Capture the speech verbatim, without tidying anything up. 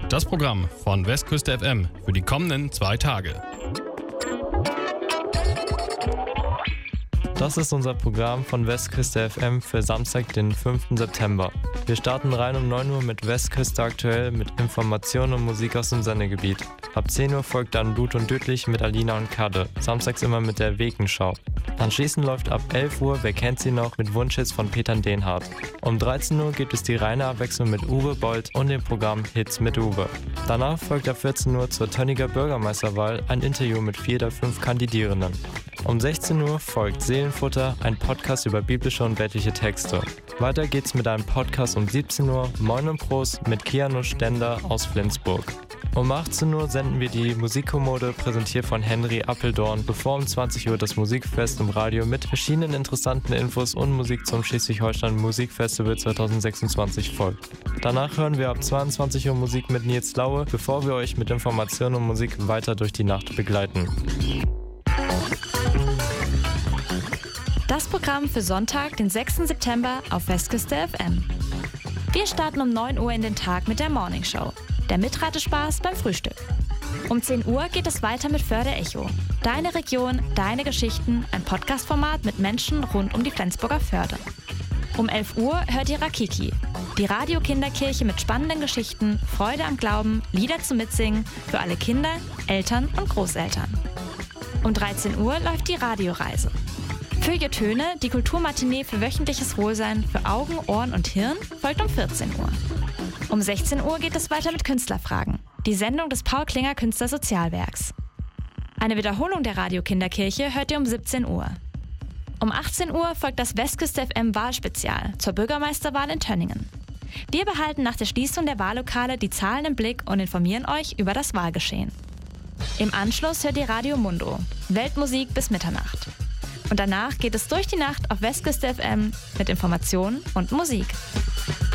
Das Programm von Westküste F M für die kommenden zwei Tage. Das ist unser Programm von Westküste F M für Samstag, den fünften September. Wir starten rein um neun Uhr mit Westküste aktuell mit Informationen und Musik aus dem Sendegebiet. Ab zehn Uhr folgt dann Blut und Tödlich mit Alina und Kadde, samstags immer mit der Wegenschau. Anschließend läuft ab elf Uhr Wer kennt sie noch mit Wunschhits von Peter Dehnhardt. Um dreizehn Uhr gibt es die reine Abwechslung mit Uwe Bold und dem Programm Hits mit Uwe. Danach folgt ab vierzehn Uhr zur Tönniger Bürgermeisterwahl ein Interview mit vier der fünf Kandidierenden. Um sechzehn Uhr folgt Seelenfutter, ein Podcast über biblische und weltliche Texte. Weiter geht's mit einem Podcast um siebzehn Uhr, Moin und Prost mit Keanu Stender aus Flensburg. Um achtzehn Uhr senden wir die Musikkommode, präsentiert von Henry Appeldorn, bevor um zwanzig Uhr das Musikfest im Radio mit verschiedenen interessanten Infos und Musik zum Schleswig-Holstein Musikfestival zwanzig sechsundzwanzig folgt. Danach hören wir ab zweiundzwanzig Uhr Musik mit Nils Laue, bevor wir euch mit Informationen und Musik weiter durch die Nacht begleiten. Das Programm für Sonntag, den sechsten September auf Westküste F M. Wir starten um neun Uhr in den Tag mit der Morning Show. Der Mitratespaß beim Frühstück. Um zehn Uhr geht es weiter mit Förde-Echo. Deine Region, deine Geschichten, ein Podcast-Format mit Menschen rund um die Flensburger Förde. Um elf Uhr hört ihr Rakiki, die Radio-Kinderkirche mit spannenden Geschichten, Freude am Glauben, Lieder zum Mitsingen für alle Kinder, Eltern und Großeltern. Um dreizehn Uhr läuft die Radioreise. Feuilletöne, die Kulturmatinee für wöchentliches Wohlsein für Augen, Ohren und Hirn, folgt um vierzehn Uhr. Um sechzehn Uhr geht es weiter mit Künstlerfragen, die Sendung des Paul Klinger Künstlersozialwerks. Eine Wiederholung der Radio-Kinderkirche hört ihr um siebzehn Uhr. Um achtzehn Uhr folgt das Westküste F M Wahlspezial zur Bürgermeisterwahl in Tönningen. Wir behalten nach der Schließung der Wahllokale die Zahlen im Blick und informieren euch über das Wahlgeschehen. Im Anschluss hört ihr Radio Mundo, Weltmusik bis Mitternacht. Und danach geht es durch die Nacht auf Westküste F M mit Informationen und Musik.